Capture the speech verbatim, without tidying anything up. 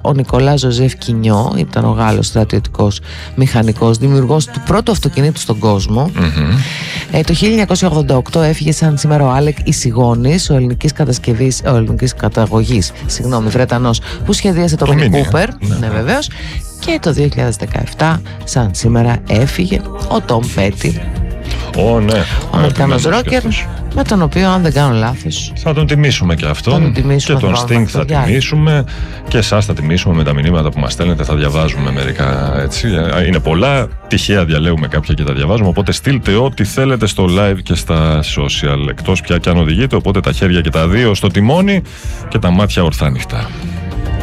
ο Νικολά Ζωζεφ Κινιό, ήταν ο Γάλλος στρατιωτικός μηχανικός, δημιουργός του πρώτου αυτοκινήτου στον κόσμο. Mm-hmm. Ε, το χίλια εννιακόσια ογδόντα οκτώ έφυγε σαν σήμερα ο Άλεκ Ισιγόνης, ο ελληνικής κατασκευής, ο ελληνικής καταγωγής, συγγνώμη, Βρετανός, που σχεδίασε το Mini Cooper. Ναι, ναι, βεβαίως. Και το δύο χιλιάδες δεκαεπτά, σαν σήμερα, έφυγε ο Τόμ Πέτι. Oh, ναι. Ο Αμερικανός ρόκερ, με τον οποίο, αν δεν κάνω λάθος, θα τον τιμήσουμε και αυτόν. Και τον Sting θα τιμήσουμε. Και εσάς θα τιμήσουμε με τα μηνύματα που μας στέλνετε. Θα διαβάζουμε μερικά, έτσι. Είναι πολλά. Τυχαία διαλέγουμε κάποια και τα διαβάζουμε. Οπότε στείλτε ό,τι θέλετε στο live και στα social. Εκτός πια κι αν οδηγείτε. Οπότε τα χέρια και τα δύο στο τιμόνι και τα μάτια ορθά ανοιχτά.